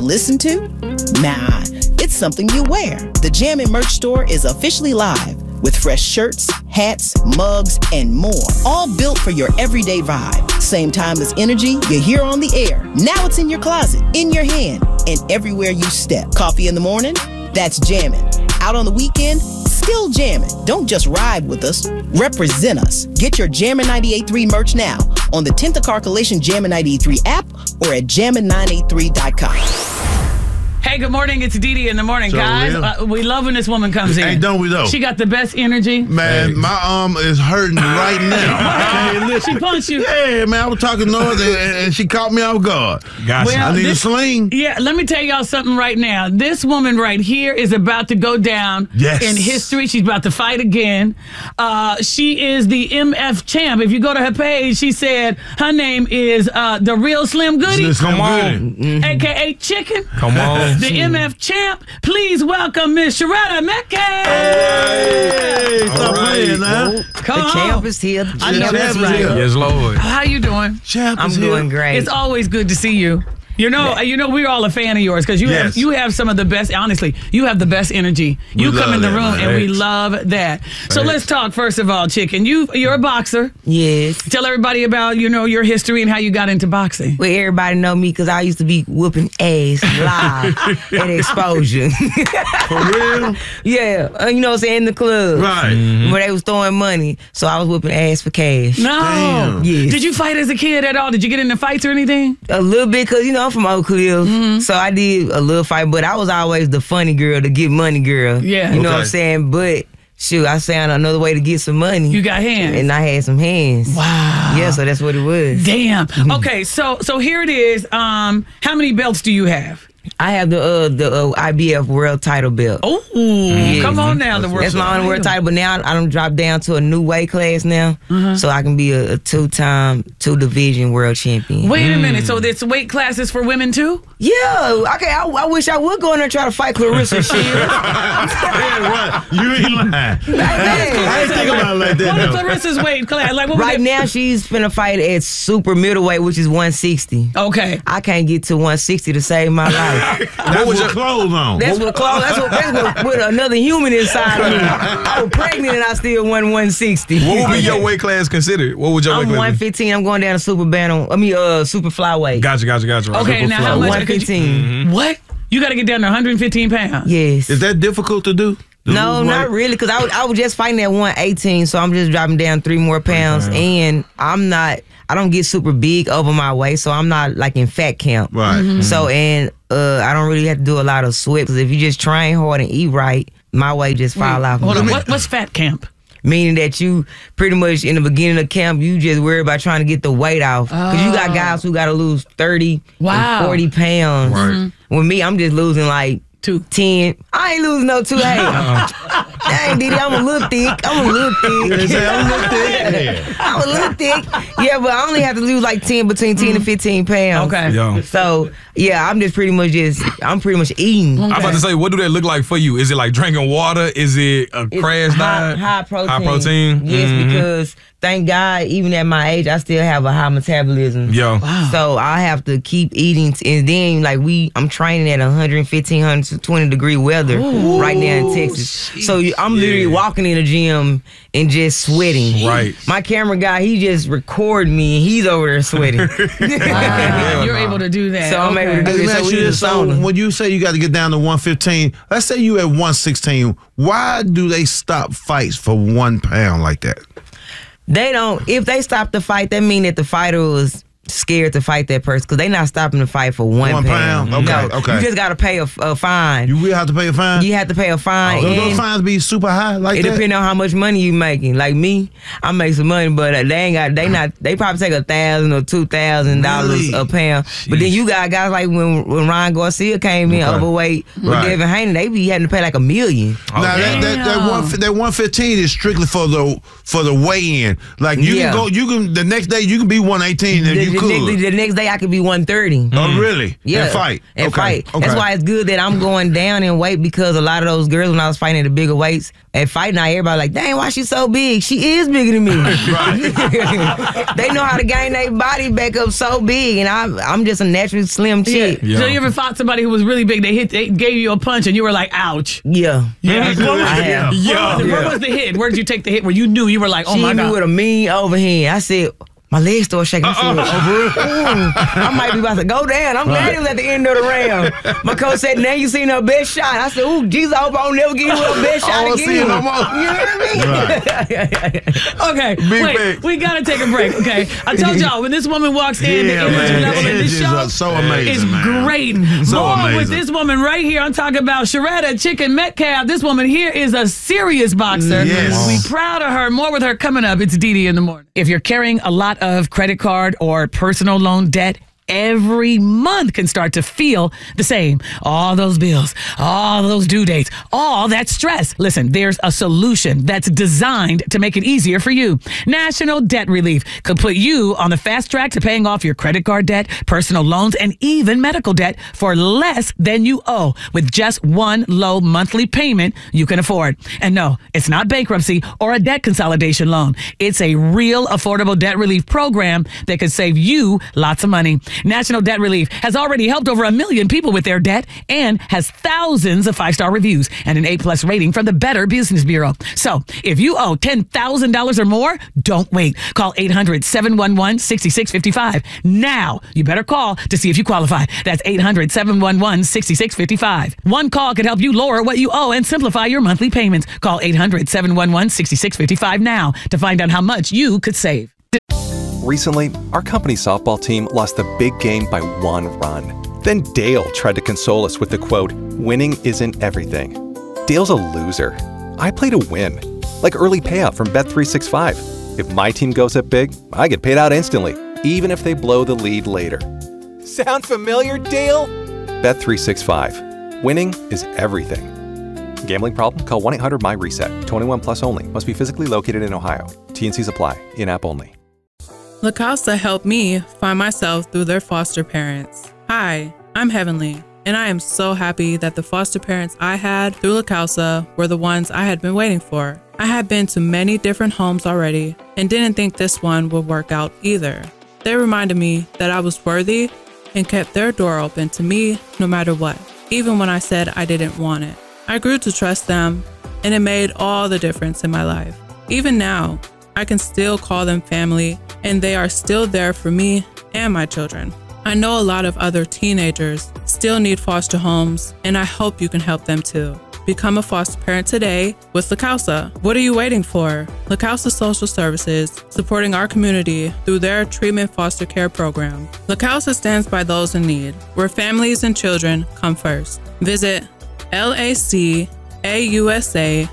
listen to? Nah, it's something you wear. The Jammin' merch store is officially live with fresh shirts, hats, mugs, and more. All built for your everyday vibe. Same timeless energy you hear on the air. Now it's in your closet, in your hand, and everywhere you step. Coffee in the morning? That's Jammin'. Out on the weekend? Still jammin'. Don't just ride with us. Represent us. Get your Jammin' 98.3 merch now on the 10th Carcalation Jammin' 98.3 app or at jammin983.com. Hey, good morning. It's Dee Dee in the morning, So, guys. We love when this woman comes in. Hey, don't we though? She got the best energy. Man, my arm is hurting right now. Hey, listen. She punched you. Yeah, man, I was talking noise and she caught me off guard. Gotcha. Well, I need a sling. Yeah, let me tell y'all something right now. This woman right here is about to go down in history. She's about to fight again. She is the MF champ. If you go to her page, she said her name is the Real Slim Goody. Come on. A.K.A. Chicken. Come on. The MF champ. Please welcome Miss Sharetta Metcalf. Hey, stop playing now. Come The on. champ is here. I know that's champ is right. here. Yes, Lord. How you doing? Champ I'm is here. doing great. It's always good to see you. You know, we're all a fan of yours because Yes. you have some of the best. Honestly, you have the best energy. You We come love in the that, room man. and we love that. So let's talk first of all, Chicken. You're a boxer. Yes. Tell everybody about your history and how you got into boxing. Well, everybody know me because I used to be whooping ass live at Exposure. For real? Yeah, you know what I'm saying, in the club. Right. Where they was throwing money. So I was whooping ass for cash. No. Damn. Yes. Did you fight as a kid at all? Did you get into fights or anything? A little bit because, I'm from Oak Cliff. So I did a little fight, but I was always the funny girl, the get money girl. Yeah. You know what Okay. I'm saying? But, shoot, I found another way to get some money. You got hands. And I had some hands. Wow. Yeah, so that's what it was. Damn. Okay, so here it is. How many belts do you have? I have the IBF world title belt. Oh, come on now, the world. That's my only world title, but now I done dropped down to a new weight class now, so I can be a two-time, two-division world champion. Wait a minute. So there's weight classes for women too? Yeah, okay, I wish I would go in there and try to fight Clarissa Shields. Hey, what? You ain't lying. I ain't think about it like that. What is though. Clarissa's weight class? Like what? Right now, she's finna fight at super middleweight, which is 160. Okay. I can't get to 160 to save my life. That's with clothes on. That's what with another human inside of me. I was pregnant and I still won 160. What would be your weight class considered? What would your weight I'm class be? 115. I'm going down to super super flyweight. Gotcha. Okay, now how much? 115. What? You got to get down to 115 pounds. Yes. Is that difficult to do? No, not really, because I was just fighting at 118, so I'm just dropping down 3 more pounds, and I don't get super big over my weight, so I'm not like in fat camp. Right. So, and I don't really have to do a lot of sweat, because if you just train hard and eat right, my weight just fall off. Hold on. What's fat camp? Meaning that you pretty much in the beginning of camp, you just worry about trying to get the weight off. Because you got guys who got to lose 30 and 40 pounds. Right. With me, I'm just losing like 10. I ain't losing no 2. Hey, dang, Didi, I'm a little thick. I'm a little thick. Yeah, but I only have to lose like between 10 and 15 pounds. Okay. Yo. So, yeah, I'm pretty much eating. I'm about to say, what do that look like for you? Is it like drinking water? Is it a crash diet? High protein. High protein? Yes, because thank God, even at my age, I still have a high metabolism. Yo. Wow. So I have to keep eating, and then like I'm training at 115, 120 degree weather right now in Texas. So I'm literally walking in the gym and just sweating. Right. My camera guy, he just record me, and he's over there sweating. You're able to do that. So I'm able to do Let me this. ask So you we in the this, so sauna. when you say you got to get down to 115, let's say you at 116, why do they stop fights for 1 pound like that? They don't. If they stop the fight, that mean that the fighter was scared to fight that person, because they not stopping the fight for 1 pound. Okay, No, okay. You just got to pay a fine. You will have to pay a fine? You have to pay a fine. Those and fines be super high like it that? depends on how much money you making. Like me, I make some money, but they probably take $1,000 or $2,000 a pound. But then you got guys like when Ryan Garcia came in overweight with Right. Devin Haney, they be having to pay like $1 million. Now that 115 is strictly for the weigh-in. Like you Yeah. can go, the next day you can be 118 and you the next day I could be 130. Oh, really? Yeah. And fight. And fight. Okay. That's why it's good that I'm going down in weight, because a lot of those girls, when I was fighting at the bigger weights, at fight night, everybody like, dang, why she so big? She is bigger than me. They know how to gain their body back up so big, and I'm just a naturally slim chick. Yeah. So you ever fought somebody who was really big? They gave you a punch, and you were like, ouch. Yeah. Yeah. Where was the hit? Where did you take the hit? Where you knew you were like, oh my God. She hit me with a mean overhand. I said, my legs started shaking. I might be about to go down. I'm glad it was at the end of the round. My coach said, now you seen her best shot. I said, ooh, Jesus, I hope I don't never give you a best shot again. See it no more. You know what I mean? Okay, we got to take a break, okay? I told y'all, when this woman walks in, the energy level in this show so amazing, is great. More with this woman right here. I'm talking about Sharetta Chicken Metcalf. This woman here is a serious boxer. Yes. We proud of her. More with her coming up. It's DD in the morning. If you're carrying a lot of credit card or personal loan debt, every month can start to feel the same. All those bills, all those due dates, all that stress. Listen, there's a solution that's designed to make it easier for you. National Debt Relief could put you on the fast track to paying off your credit card debt, personal loans, and even medical debt for less than you owe with just one low monthly payment you can afford. And no, it's not bankruptcy or a debt consolidation loan. It's a real affordable debt relief program that could save you lots of money. National Debt Relief has already helped over 1 million people with their debt and has thousands of 5-star reviews and an A+ rating from the Better Business Bureau. So if you owe $10,000 or more, don't wait. Call 800-711-6655. Now, you better call to see if you qualify. That's 800-711-6655. One call could help you lower what you owe and simplify your monthly payments. Call 800-711-6655 now to find out how much you could save. Recently, our company softball team lost the big game by 1 run. Then Dale tried to console us with the quote, "Winning isn't everything." Dale's a loser. I play to win. Like early payout from Bet365. If my team goes up big, I get paid out instantly, even if they blow the lead later. Sound familiar, Dale? Bet365. Winning is everything. Gambling problem? Call 1-800-MY-RESET. 21 plus only. Must be physically located in Ohio. T&Cs apply. In-app only. La Causa helped me find myself through their foster parents. Hi, I'm Heavenly, and I am so happy that the foster parents I had through La Causa were the ones I had been waiting for. I had been to many different homes already and didn't think this one would work out either. They reminded me that I was worthy and kept their door open to me no matter what, even when I said I didn't want it. I grew to trust them, and it made all the difference in my life. Even now, I can still call them family, and they are still there for me and my children. I know a lot of other teenagers still need foster homes, and I hope you can help them too. Become a foster parent today with La Causa. What are you waiting for? La Causa Social Services, supporting our community through their treatment foster care program. La Causa stands by those in need, where families and children come first. Visit LACAUSA